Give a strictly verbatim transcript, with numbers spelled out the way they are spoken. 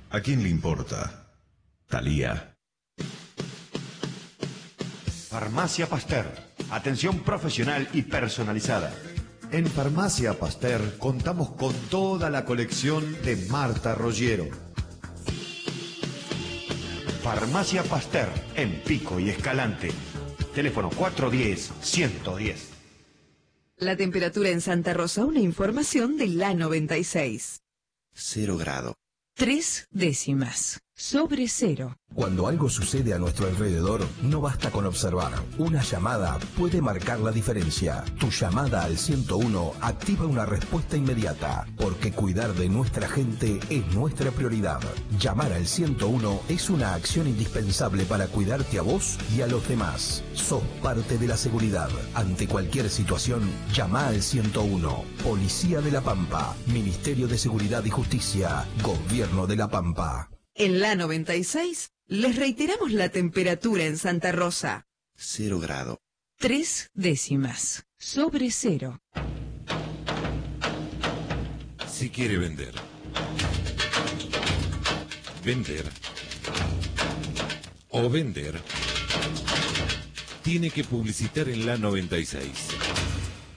¿A quién le importa? Thalía. Farmacia Pasteur. Atención profesional y personalizada. En Farmacia Pasteur contamos con toda la colección de Marta Roggiero. Farmacia Pasteur, en Pico y Escalante. Teléfono cuatro uno cero, uno uno cero. La temperatura en Santa Rosa, una información de la noventa y seis. Cero grado. Tres décimas. Sobre cero. Cuando algo sucede a nuestro alrededor, no basta con observar. Una llamada puede marcar la diferencia. Tu llamada al ciento uno activa una respuesta inmediata, porque cuidar de nuestra gente es nuestra prioridad. Llamar al ciento uno es una acción indispensable para cuidarte a vos y a los demás. Sos parte de la seguridad. Ante cualquier situación, llama al ciento uno. Policía de La Pampa, Ministerio de Seguridad y Justicia, Gobierno de La Pampa. En la noventa y seis, les reiteramos la temperatura en Santa Rosa. Cero grado. Tres décimas. Sobre cero. Si quiere vender. Vender. O vender. Tiene que publicitar en la noventa y seis.